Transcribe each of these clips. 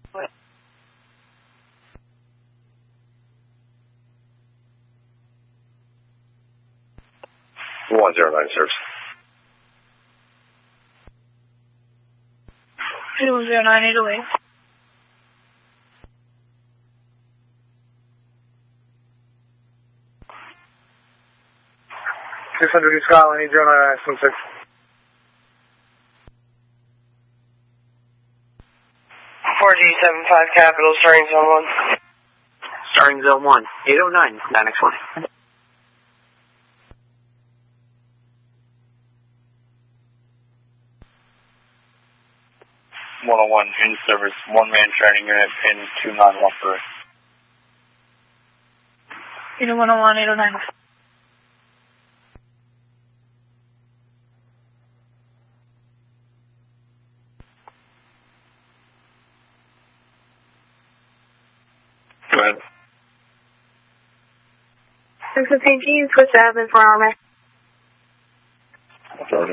109 service. 109, 808. East Scotland, 809, 4G75 Capital, starting zone 1. Starting zone 1, 809, 9X1. 101 in service, one-man training unit, pin 2913. Unit 101, 809. Go ahead. 615, switch to admin for Army. Roger.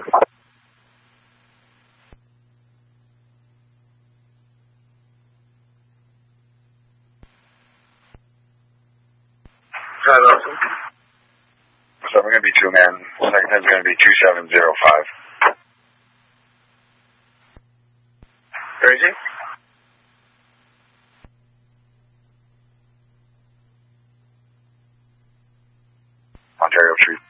So we're going to be two-man. Second head's going to be 2705. Crazy? Ontario Street.